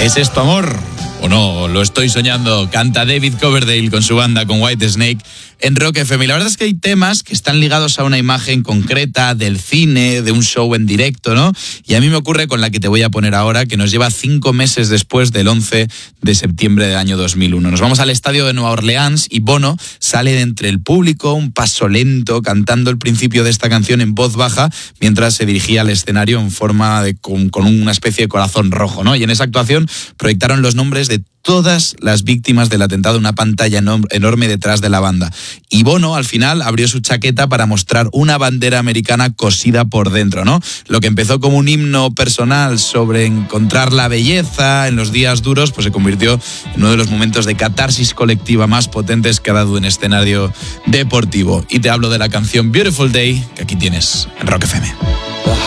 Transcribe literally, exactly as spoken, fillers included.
¿Es esto amor? ¿O no? ¿Lo estoy soñando? Canta David Coverdale con su banda, con Whitesnake, en Rock F M. Y la verdad es que hay temas que están ligados a una imagen concreta del cine, de un show en directo, ¿no? Y a mí me ocurre con la que te voy a poner ahora, que nos lleva cinco meses después del once de septiembre del año dos mil uno. Nos vamos al estadio de Nueva Orleans y Bono sale de entre el público, un paso lento, cantando el principio de esta canción en voz baja, mientras se dirigía al escenario en forma de con, con una especie de corazón rojo, ¿no? Y en esa actuación proyectaron los nombres de todas las víctimas del atentado, una pantalla enorme detrás de la banda. Y Bono, al final, abrió su chaqueta para mostrar una bandera americana cosida por dentro, ¿no? Lo que empezó como un himno personal sobre encontrar la belleza en los días duros, pues se convirtió en uno de los momentos de catarsis colectiva más potentes que ha dado un escenario deportivo. Y te hablo de la canción Beautiful Day, que aquí tienes en Rock F M.